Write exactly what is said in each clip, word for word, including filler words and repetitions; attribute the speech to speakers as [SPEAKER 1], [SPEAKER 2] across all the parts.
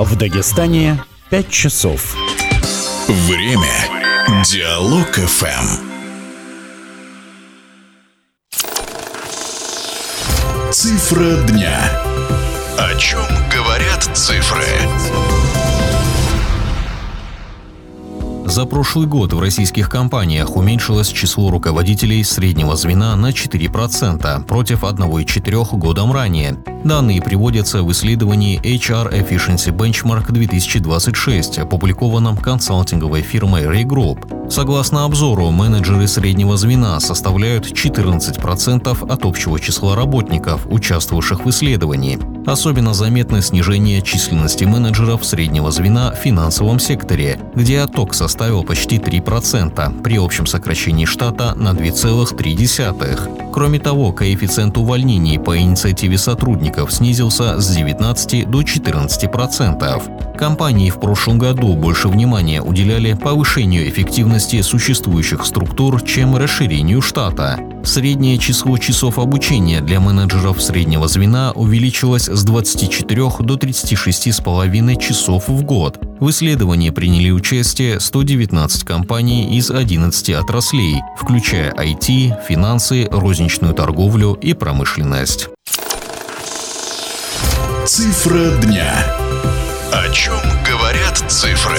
[SPEAKER 1] В Дагестане пять часов.
[SPEAKER 2] Время. Диалог эф эм. Цифра дня. О чем говорят цифры?
[SPEAKER 3] За прошлый год в российских компаниях уменьшилось число руководителей среднего звена на четыре процента против одна целая четыре десятых годом ранее. Данные приводятся в исследовании эйч ар Efficiency Benchmark две тысячи двадцать шесть, опубликованном консалтинговой фирмой Ray Group. Согласно обзору, менеджеры среднего звена составляют четырнадцать процентов от общего числа работников, участвовавших в исследовании. Особенно заметно снижение численности менеджеров среднего звена в финансовом секторе, где отток составил почти три процента при общем сокращении штата на две целых три десятых. Кроме того, коэффициент увольнений по инициативе сотрудников снизился с девятнадцати до четырнадцати процентов. Компании в прошлом году больше внимания уделяли повышению эффективности существующих структур, чем расширению штата. Среднее число часов обучения для менеджеров среднего звена увеличилось с двадцати четырёх до тридцати шести с половиной часов в год. В исследовании приняли участие сто девятнадцать компаний из одиннадцати отраслей, включая ай ти, финансы, розничную торговлю и промышленность.
[SPEAKER 2] Цифра дня. О чем говорят цифры?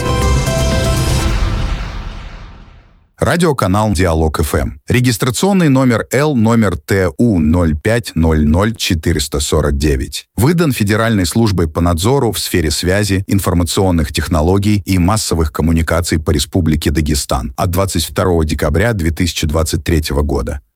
[SPEAKER 4] Радиоканал Диалог эф эм. Регистрационный номер Л номер Т У ноль пять ноль ноль четыре сорок девять. Выдан Федеральной службой по надзору в сфере связи, информационных технологий и массовых коммуникаций по Республике Дагестан от двадцать второго декабря две тысячи двадцать третьего года.